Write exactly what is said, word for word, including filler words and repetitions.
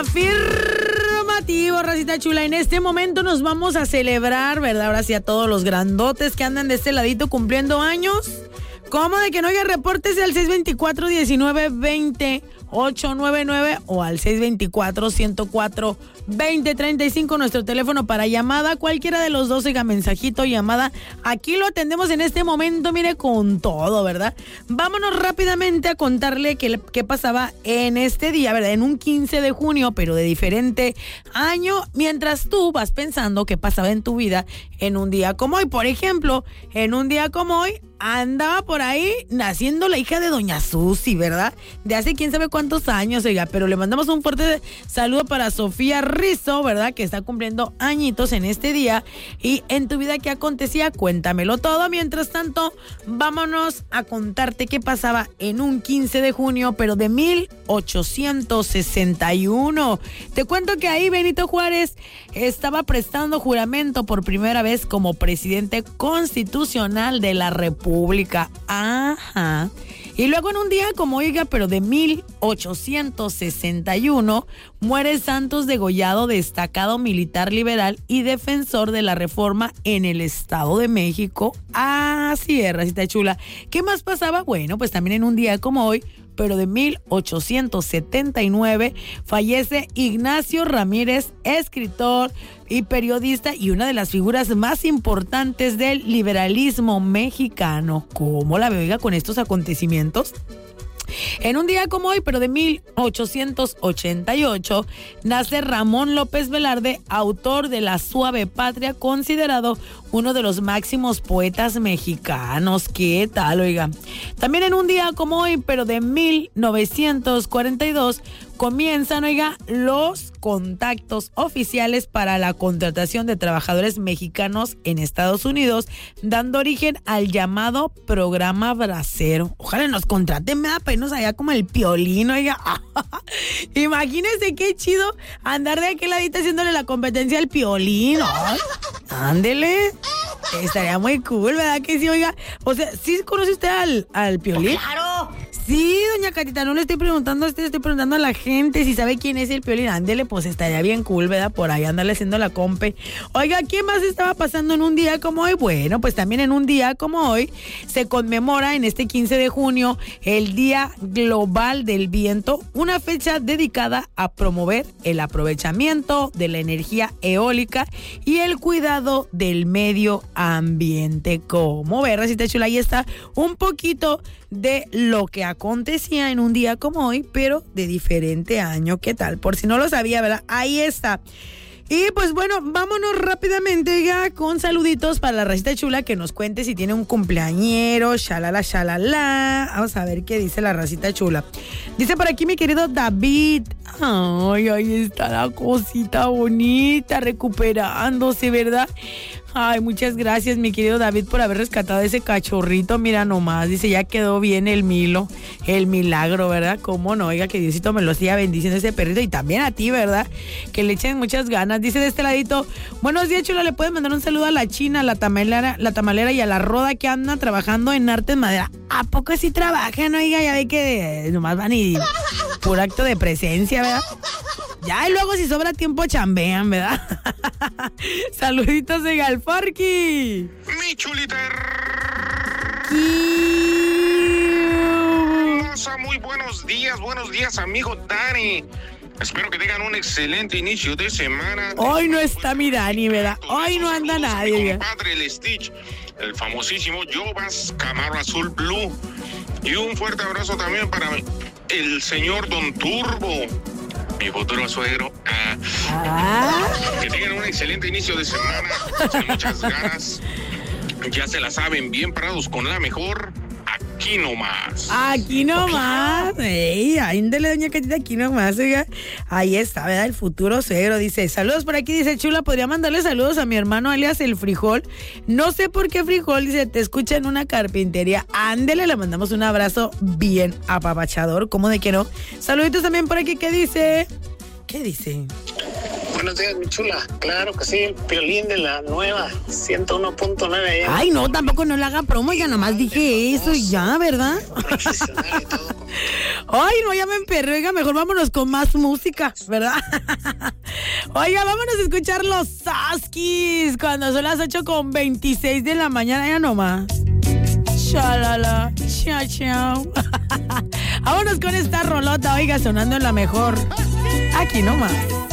Afirmativo, racita chula. En este momento nos vamos a celebrar, ¿verdad? Ahora sí a todos los grandotes que andan de este ladito cumpliendo años. ¿Cómo de que no haya reportes al seis veinticuatro, diecinueve veinte, ochocientos noventa y nueve o al seis veinticuatro, ciento cuatro, veinte treinta y cinco, nuestro teléfono para llamada, cualquiera de los dos, oiga, mensajito, llamada, aquí lo atendemos en este momento, mire, con todo, ¿verdad? Vámonos rápidamente a contarle qué, qué pasaba en este día, ¿verdad? En un quince de junio, pero de diferente año, mientras tú vas pensando qué pasaba en tu vida en un día como hoy. Por ejemplo, en un día como hoy, andaba por ahí naciendo la hija de Doña Susi, ¿verdad? De hace quién sabe cuántos años, oiga, pero le mandamos un fuerte saludo para Sofía Rizzo, ¿verdad? Que está cumpliendo añitos en este día. Y en tu vida, ¿qué acontecía? Cuéntamelo todo. Mientras tanto, vámonos a contarte qué pasaba en un quince de junio, pero de mil ochocientos sesenta y uno. Te cuento que ahí Benito Juárez estaba prestando juramento por primera vez como presidente constitucional de la República. Pública, ajá. Y luego en un día como oiga, pero de mil ochocientos sesenta y uno, muere Santos Degollado, destacado militar liberal y defensor de la reforma en el Estado de México. Así es, racita chula. ¿Qué más pasaba? Bueno, pues también en un día como hoy, pero de mil ochocientos setenta y nueve, fallece Ignacio Ramírez, escritor y periodista y una de las figuras más importantes del liberalismo mexicano. ¿Cómo la veo con estos acontecimientos? En un día como hoy, pero de mil ochocientos ochenta y ocho, nace Ramón López Velarde, autor de La Suave Patria, considerado uno de los máximos poetas mexicanos. ¿Qué tal, oiga? También en un día como hoy, pero de mil novecientos cuarenta y dos, comienzan, oiga, los contactos oficiales para la contratación de trabajadores mexicanos en Estados Unidos, dando origen al llamado Programa Bracero. Ojalá nos contraten, me da pena allá como el Piolín, oiga. Imagínense qué chido andar de aquel ladito haciéndole la competencia al Piolín, ¿no? Ándele. Estaría muy cool, ¿verdad que sí, oiga? O sea, ¿sí conoce usted al, al Piolín? ¡Claro! Sí, doña Catita, no le estoy preguntando a usted, estoy preguntando a la gente si sabe quién es el Piolín. Ándele, pues estaría bien cool, ¿verdad? Por ahí andarle haciendo la compe. Oiga, ¿qué más estaba pasando en un día como hoy? Bueno, pues también en un día como hoy se conmemora en este quince de junio el Día Global del Viento, una fecha dedicada a promover el aprovechamiento de la energía eólica y el cuidado del medio ambiente. ¿Cómo ve, racita chula? Ahí está un poquito de lo que acontecía en un día como hoy, pero de diferente año. ¿Qué tal? Por si no lo sabía, ¿verdad? Ahí está. Y pues bueno, vámonos rápidamente ya con saluditos para la racita chula que nos cuente si tiene un cumpleañero, shalala, shalala. Vamos a ver qué dice la racita chula. Dice por aquí mi querido David. Ay, ahí está la cosita bonita, recuperándose, ¿verdad? Ay, muchas gracias, mi querido David, por haber rescatado ese cachorrito. Mira nomás, dice, ya quedó bien el Milo, el milagro, ¿verdad? ¿Cómo no? Oiga, que Diosito me lo siga bendiciendo ese perrito y también a ti, ¿verdad? Que le echen muchas ganas. Dice de este ladito, buenos días, chula, le puedes mandar un saludo a la China, a la tamalera, la tamalera y a la Roda que andan trabajando en arte en madera. ¿A poco sí trabajan? Oiga, ya ve que nomás van y por acto de presencia, ¿verdad? Ya, y luego si sobra tiempo chambean, ¿verdad? Saluditos de Galfarki. Mi chulita hermosa, muy buenos días, buenos días, amigo Dani. Espero que tengan un excelente inicio de semana. Hoy no está mi Dani, ¿verdad? Hoy no anda nadie. Mi compadre, el Stitch, el famosísimo Jovas Camaro Azul Blue. Y un fuerte abrazo también para el señor Don Turbo, mi futuro suegro. Ah. Ah. Que tengan un excelente inicio de semana, con muchas ganas. Ya se la saben, bien parados con la mejor. Aquí nomás. Aquí nomás. Ey, ándele, doña Catita, aquí nomás, oiga. Ahí está, ¿verdad? El futuro suegro. Dice, saludos por aquí, dice Chula, podría mandarle saludos a mi hermano alias el Frijol. No sé por qué Frijol, dice, te escucha en una carpintería. Ándele, le mandamos un abrazo bien apapachador, ¿cómo de que no? Saluditos también por aquí, ¿qué dice? ¿Qué dice? Buenos días, mi chula. Claro que sí, el Piolín de la nueva ciento uno punto nueve. Ay, no, tampoco no le haga promo, ya nomás dije eso y ya, ¿verdad? Profesional y todo, Ay, no, ya me emperré. Oiga, mejor vámonos con más música, ¿verdad? Oiga, vámonos a escuchar los Saskis cuando son las ocho con veintiséis de la mañana, ya nomás. Chalala, chao, chao. Vámonos con esta rolota, oiga, sonando en la mejor. Aquí nomás.